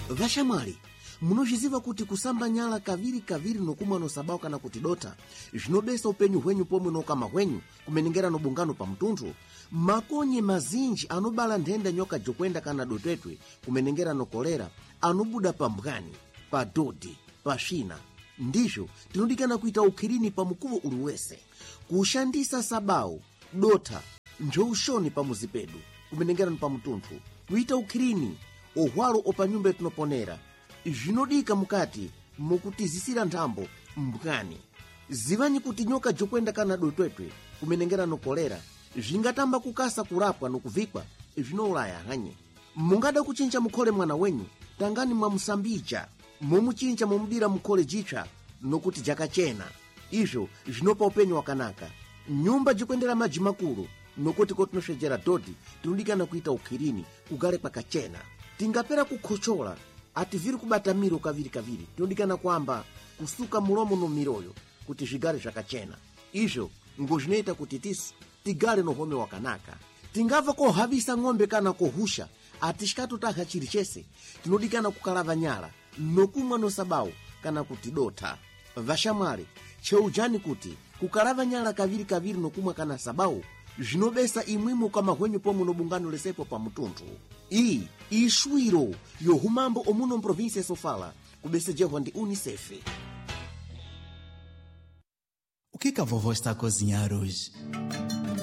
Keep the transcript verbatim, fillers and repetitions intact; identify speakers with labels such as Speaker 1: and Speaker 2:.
Speaker 1: Vashamwali, munoziva kuti kusamba nyala kaviri kaviri nokumwa nosabao kana kuti dota zvinobesa upenyu hwenyu pomwe nokama hwenyu kumenengera nobungano pa mtunthu. Makonye mazinji anobala nthenda nyoka jokwenda kana dotwetwe kumenengera nokolera anobuda pa mbwani, pa dodi, pa shina. Ndizvo tinodikana kuita ukhirini pa mukuvo uliwese, kushandisa sabao, dota, njoushoni pa muzipedu kumenengera pa mtunthu, kuita ukhirini ohwalo opa nyumba tinoponera zvinodika mukati mukutizisira nthambo mbwani. Zivani kuti nyoka jokwenda kana dotwetwe kumenengera nokolera zvingatamba kukasa kurapwa nokuvikwa zvinoulaya hanye. Mungada kuchinja mukhole mwana wenyu, tangani mwamusambija momuchinja momudira mukhole jitsva nokuti jakachena. Izvo zvinopa upenyu wakanaka. Nyumba jikwendera madzi makulu nokuti kotinosvedzera dodi tinodikana kuita ukhirini kugare pakachena. Tingapera kukhochola ativiri kubata miro kaviri kaviri tinodikana kwamba kusuka mulomo no miroyo kuti zvigare zvakachena. Izvo ngozvinoita kuti tisu tigare nohome wakanaka. Tingava kohavisa ng'ombe kana kohusha atishikatotaka chiri chese tinodikana kukalava nyala nokumwa nosabao kana kuti dota. Vashamwali, cheujani kuti kukalava nyala kaviri kaviri nokumwa kana sabao zvinobesa imwimo kama hwenyu pomwe nobungano lesepo pa mtunthu. Iyi ishwiro yohumambo omuno mprovinsia Sofala kubesejehwa ndi Unicef.
Speaker 2: O que que a vovó está a cozinhar hoje?